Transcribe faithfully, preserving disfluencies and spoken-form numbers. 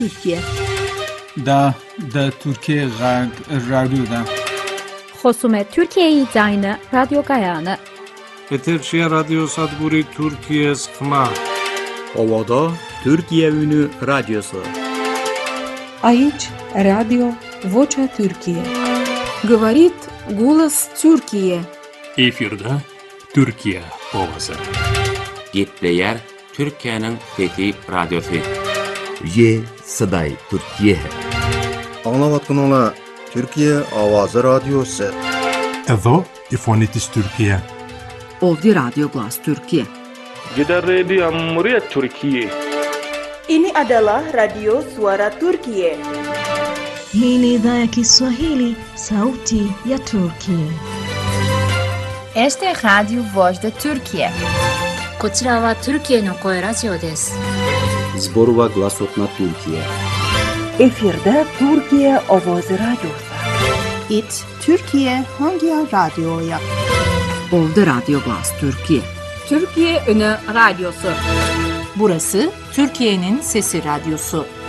Türkiye. Da da Türkiye Radyo'da. Xosumet Türkiye'yi dayını Radyo Gayana. Eterçiye Radyo Sadguri Türkiye Sıkma. Ovada Türkiye Ünü Radyosu. Aici Radio Vocea Türkiye. Говорит голос Türkiye. Efirde Türkiye ovası. Gepleyer Türkiye'nin fethi radyosu. Ye Saday Türkiye. Anlavatkunula Türkiye Avazı Radyosu. Evo İfonitis Türkiye. Ovdje Radio Glas Türkiye. Gider Radio Cumhuriyet Türkiye. Ini adalah Radio Suara Turkiye. Hii ni idhaa ya Kiswahili, sauti ya Turkiye. Este é Radio Voz da Turkiye. こちらはトルキエの声ラジオです。 Zborova Glasotna Türkiye. Efirde Türkiye Avazı Radyosu. It Türkiye hangi radyoya? Ovdje Radio Glas Türkiye. Türkiye Ünü Radyosu. Burası Türkiye'nin Sesi Radyosu.